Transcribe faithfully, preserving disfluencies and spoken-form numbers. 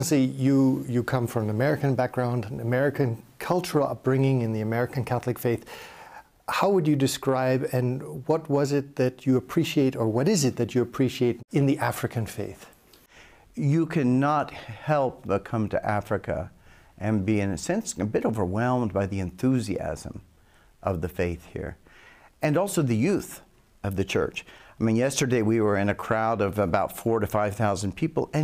See, you, you come from an American background, an American cultural upbringing in the American Catholic faith. How would you describe, and what was it that you appreciate, or what is it that you appreciate in the African faith? You cannot help but come to Africa and be, in a sense, a bit overwhelmed by the enthusiasm of the faith here, and also the youth of the church. I mean, yesterday we were in a crowd of about four to five thousand people, and